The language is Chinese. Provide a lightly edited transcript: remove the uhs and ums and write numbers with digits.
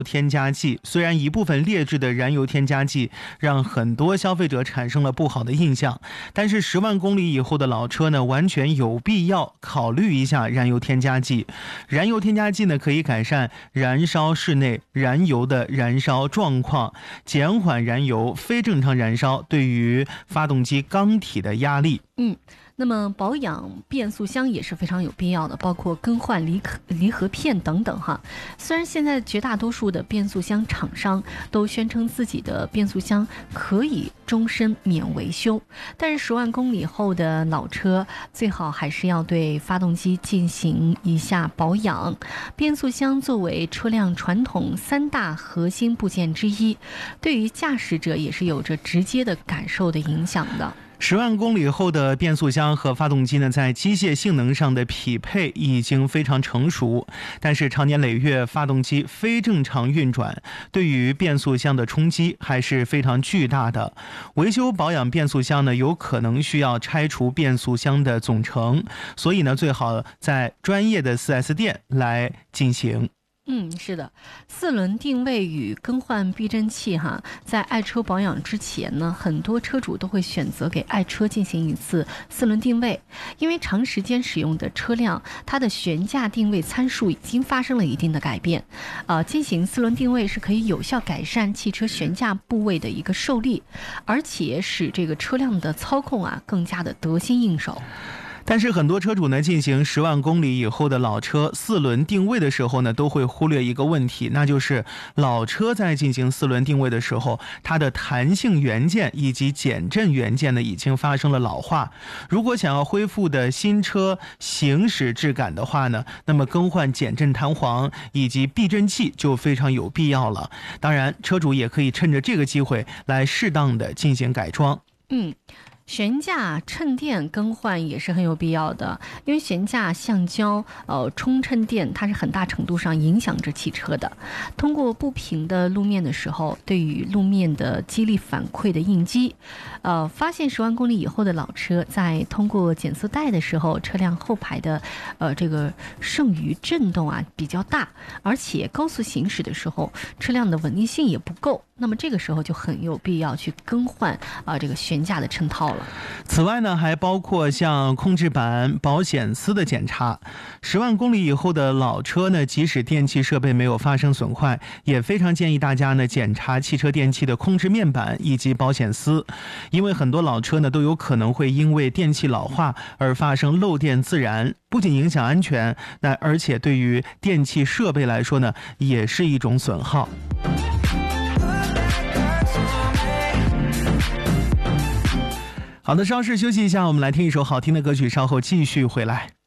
添加剂。虽然一部分劣质的燃油添加剂让很多消费者产生了不好的印象，但是10万公里以后的老车呢，完全有必要考虑一下燃油添加剂。燃油添加剂呢，可以改善燃烧室内燃油的燃烧状况，减缓燃油非正常燃烧对于发动机缸体的压力。 那么保养变速箱也是非常有必要的，包括更换离合片等等哈。虽然现在绝大多数的变速箱厂商都宣称自己的变速箱可以终身免维修，但是10万公里后的老车最好还是要对发动机进行一下保养。变速箱作为车辆传统3大核心部件之一，对于驾驶者也是有着直接的感受的影响的。 10万公里后的变速箱和发动机呢，在机械性能上的匹配已经非常成熟，但是长年累月发动机非正常运转对于变速箱的冲击还是非常巨大的。维修保养变速箱呢，有可能需要拆除变速箱的总成，所以呢，最好在专业的 4S 店来进行。 是的，4轮定位与更换避震器在爱车保养之前呢，很多车主都会选择给爱车进行一次4轮定位，因为长时间使用的车辆，它的悬架定位参数已经发生了一定的改变。进行4轮定位是可以有效改善汽车悬架部位的一个受力，而且使这个车辆的操控更加的得心应手。 但是很多车主呢，进行10万公里以后的老车4轮定位的时候呢，都会忽略一个问题，那就是老车在进行4轮定位的时候，它的弹性元件以及减震元件呢，已经发生了老化。如果想要恢复的新车行驶质感的话呢，那么更换减震弹簧以及避震器就非常有必要了。当然，车主也可以趁着这个机会来适当的进行改装。 悬架衬垫更换也是很有必要的，因为悬架橡胶冲衬垫它是很大程度上影响着汽车的。通过不平的路面的时候，对于路面的激励反馈的应激，发现10万公里以后的老车在通过减速带的时候，车辆后排的这个剩余震动比较大，而且高速行驶的时候车辆的稳定性也不够，那么这个时候就很有必要去更换这个悬架的衬套了。 此外呢，还包括像控制板、保险丝的检查。10万公里以后的老车呢，即使电气设备没有发生损坏，也非常建议大家呢检查汽车电器的控制面板以及保险丝，因为很多老车呢都有可能会因为电气老化而发生漏电自燃，不仅影响安全，而且对于电气设备来说呢，也是一种损耗。好的，稍事休息一下，我们来听一首好听的歌曲，稍后继续回来。